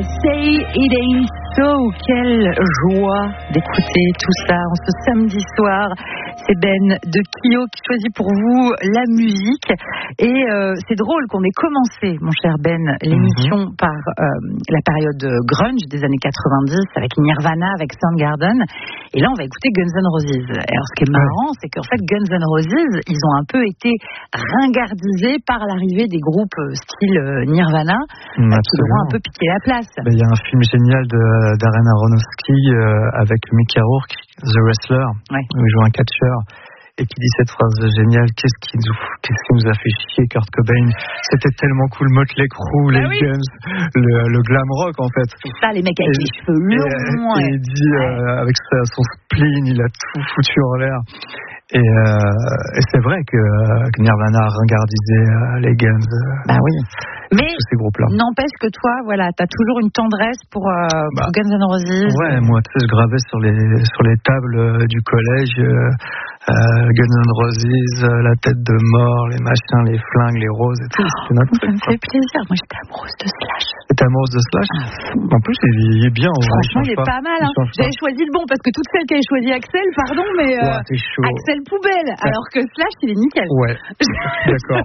Say It Ain't So. Quelle joie d'écouter tout ça en ce samedi soir. C'est Ben de Kyo qui choisit pour vous la musique. Et c'est drôle qu'on ait commencé, mon cher Ben, l'émission par la période grunge des années 90 avec Nirvana, avec Soundgarden. Et là, on va écouter Guns N' Roses. Alors, ce qui est marrant, c'est qu'en fait, Guns N' Roses, ils ont un peu été ringardisés par l'arrivée des groupes style Nirvana, qui leur ont un peu piqué la place. Il y a un film génial de Darren Aronofsky avec Mickey Rourke, The Wrestler, où il joue un catcheur et qui dit cette phrase géniale: qu'est-ce qui nous a fait chier, Kurt Cobain, c'était tellement cool, Motley Crue, les Guns, le glam rock en fait. C'est ça, les mecs avec les cheveux longs. Et il dit avec son spleen, il a tout foutu en l'air. Et c'est vrai que Nirvana a ringardisé les Guns. Mais tous ces groupes-là. N'empêche que toi, voilà, t'as toujours une tendresse pour Guns N' Roses. Ouais, moi, tu sais, je gravais sur les tables du collège Guns N' Roses, la tête de mort, les machins, les flingues, les roses et tout. C'était notre truc. Ça me fait plaisir. Moi, j'étais amoureuse de Slash. T'étais amoureuse de Slash? En plus, il est bien. Franchement, il est pas mal. Hein. J'avais choisi le bon parce que toutes celles qui avaient choisi Axel, pardon, mais Axel poubelle. Alors que Slash, il est nickel. Ouais. D'accord.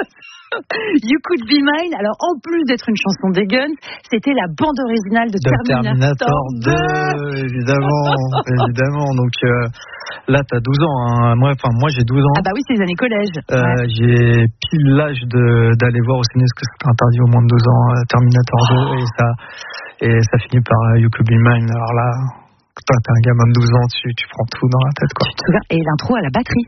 You Could Be Mine. Alors, en plus d'être une chanson des Guns, c'était la bande originale de Terminator 2. Évidemment. Donc là, t'as 12 ans. Hein. Moi, j'ai 12 ans. Ah bah oui, c'est les années collège. J'ai pile l'âge d'aller voir au ciné, parce que c'est interdit au moins de 12 ans, Terminator 2, et ça finit par You Could Be Mine. Alors là, t'es un gamin de 12 ans, tu prends tout dans la tête, quoi. Tu te souviens? Et l'intro à la batterie.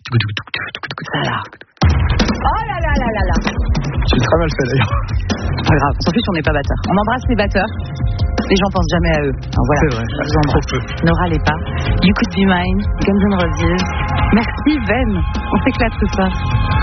Voilà. Oh là là là là là. J'ai très mal fait d'ailleurs. C'est pas grave, en plus on n'est pas batteurs. On embrasse les batteurs. Les gens pensent jamais à eux. Alors voilà, c'est vrai, je vous embrasse. Ne râlez pas. You Could Be Mine, Guns N' Roses. Merci Ben, on s'éclate ce soir.